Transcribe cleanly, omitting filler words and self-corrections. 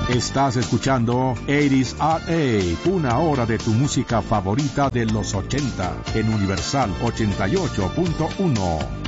Estás escuchando 80s RA, una hora de tu música favorita de los 80 en Universal 88.1.